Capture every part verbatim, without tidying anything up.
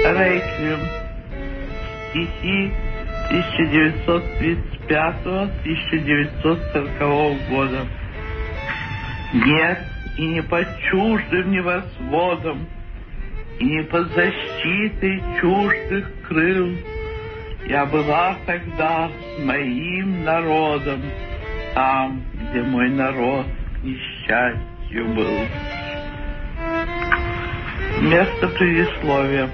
Реквием. Стихи тысяча девятьсот тридцать пятого — тысяча девятьсот сорокового года. Нет, и не под чуждым небосводом, и не под защитой чуждых крыл я была тогда с моим народом, там, где мой народ к несчастью был. Место предисловия.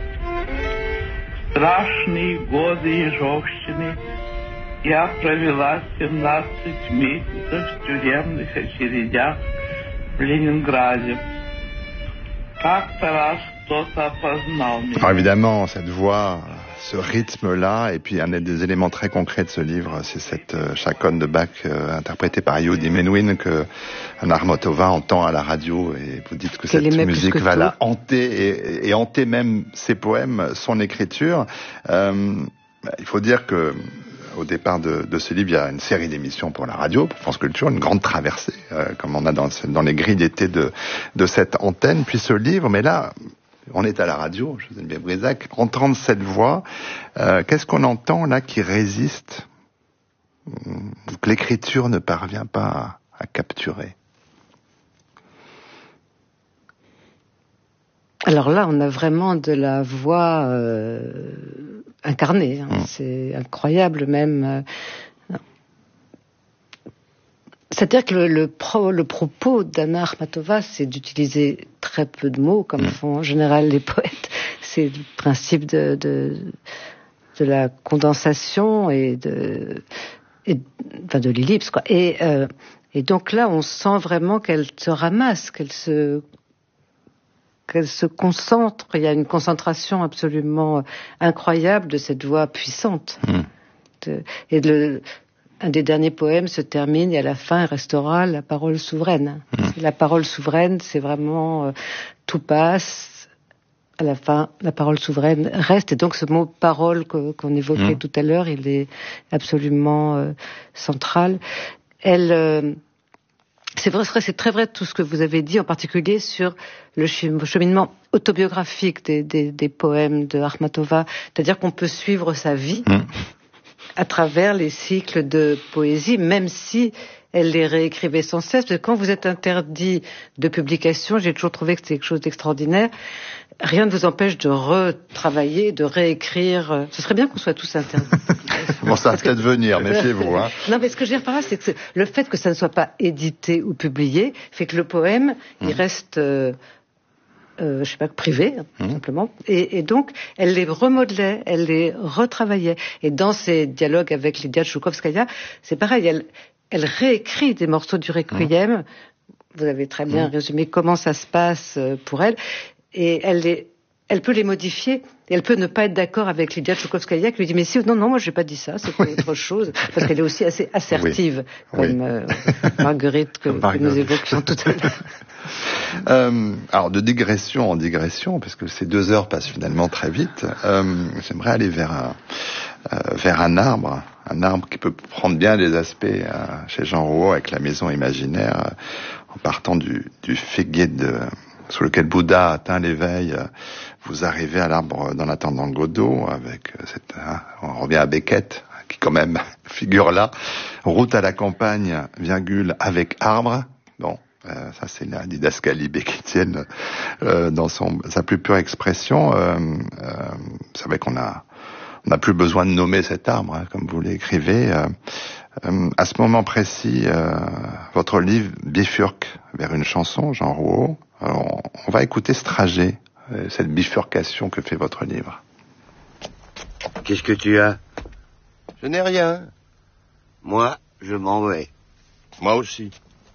Страшные годы ежовщины я провела семнадцать месяцев в тюремных очередях в Ленинграде. Как-то раз кто-то опознал меня. Alors évidemment, cette voix, ce rythme-là, et puis un des éléments très concrets de ce livre, c'est cette euh, chaconne de Bach euh, interprétée par Yehudi Menuhin que Narmotova entend à la radio, et vous dites que Qu'elle cette aimait musique plus que va tout. la hanter et, et hanter même ses poèmes, son écriture. Euh, il faut dire que au départ de, de ce livre, il y a une série d'émissions pour la radio, pour France Culture, une grande traversée, euh, comme on a dans, dans les grilles d'été de, de cette antenne, puis ce livre, mais là, on est à la radio, Geneviève Brisac, entendre cette voix, euh, qu'est-ce qu'on entend là qui résiste, que l'écriture ne parvient pas à, à capturer? Alors là, on a vraiment de la voix euh, incarnée. Hein. Mmh. C'est incroyable même. C'est-à-dire que le, le, pro, le propos d'Anna Akhmatova, c'est d'utiliser très peu de mots, comme mmh. font en général les poètes. C'est le principe de, de, de la condensation et de, et, enfin de l'ellipse, quoi. Et, euh, et donc là, on sent vraiment qu'elle se ramasse, qu'elle se qu'elle se concentre. Il y a une concentration absolument incroyable de cette voix puissante. Mmh. De, et le, un des derniers poèmes se termine et à la fin, il restera la parole souveraine. Mmh. La parole souveraine, c'est vraiment euh, tout passe. À la fin, la parole souveraine reste. Et donc, ce mot parole que, qu'on évoquait mmh. tout à l'heure, il est absolument euh, central. Elle... Euh, C'est vrai, c'est très vrai tout ce que vous avez dit, en particulier sur le cheminement autobiographique des, des, des poèmes de Akhmatova. C'est-à-dire qu'on peut suivre sa vie mmh. à travers les cycles de poésie, même si elle les réécrivait sans cesse. Parce que quand vous êtes interdit de publication, j'ai toujours trouvé que c'était quelque chose d'extraordinaire. Rien ne vous empêche de retravailler, de réécrire. Ce serait bien qu'on soit tous interdits. Bon, ça va peut-être venir, méfiez-vous. Hein. Non, mais ce que je veux dire par là, c'est que le fait que ça ne soit pas édité ou publié fait que le poème, mmh. il reste, euh, euh, je sais pas, privé, mmh. simplement. Et, et donc, elle les remodelait, elle les retravaillait. Et dans ses dialogues avec Lydia Tchoukovskaya, c'est pareil, elle, elle réécrit des morceaux du Requiem. Mmh. Vous avez très bien mmh. résumé comment ça se passe pour elle. Et elle, les, elle peut les modifier, et elle peut ne pas être d'accord avec Lydia Tchoukovskaya, qui lui dit « Mais si, non, non, moi j'ai pas dit ça, c'est autre chose », parce qu'elle est aussi assez assertive, oui. comme oui. Euh, Marguerite que, Marguerite que nous évoquions tout à l'heure. Euh, alors, de digression en digression, parce que ces deux heures passent finalement très vite, euh, j'aimerais aller vers un, euh, vers un arbre, un arbre qui peut prendre bien des aspects euh, chez Jean Rouault, avec la maison imaginaire, euh, en partant du, du figuier de... sous lequel Bouddha atteint l'éveil, vous arrivez à l'arbre d'En attendant Godot, avec cette, hein, on revient à Beckett, qui quand même figure là, route à la campagne, virgule, avec arbre, bon, euh, ça c'est la didascalie beckettienne, euh, dans son, sa plus pure expression, euh, euh, c'est vrai qu'on a, on n'a plus besoin de nommer cet arbre, hein, comme vous l'écrivez, euh, euh, à ce moment précis, euh, votre livre bifurque vers une chanson, Jean Rouault. Alors, on va écouter ce trajet, euh, cette bifurcation que fait votre livre. Qu'est-ce que tu as? Je n'ai rien. Moi, je m'en vais. Moi aussi.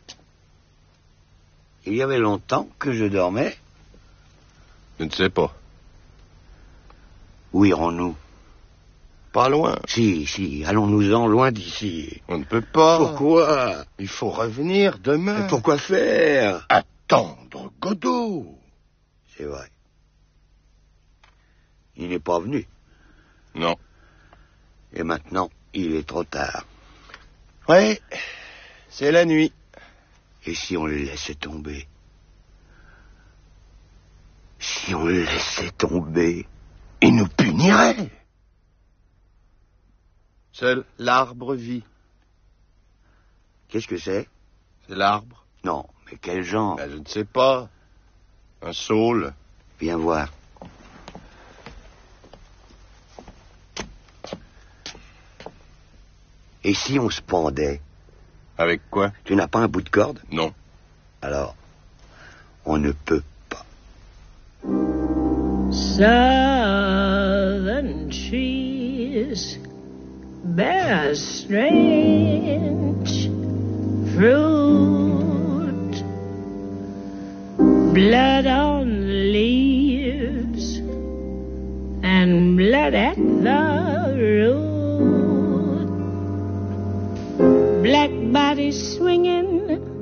Il y avait longtemps que je dormais. Je ne sais pas. Où irons-nous? Pas loin. Si, si, allons-nous-en loin d'ici. On ne peut pas. Pourquoi? Il faut revenir demain. Et pourquoi faire? Attendre Godot. C'est vrai. Il n'est pas venu. Non. Et maintenant, il est trop tard. Oui, c'est la nuit. Et si on le laissait tomber? Si on le laissait tomber? Il nous punirait. Seul l'arbre vit. Qu'est-ce que c'est? C'est l'arbre. Non, mais quel genre? Ben, je ne sais pas. Un saule. Viens voir. Et si on se pendait? Avec quoi? Tu n'as pas un bout de corde? Non. Alors, on ne peut pas. Southern trees bear a strange fruit, blood on the leaves and blood at the root, black bodies swinging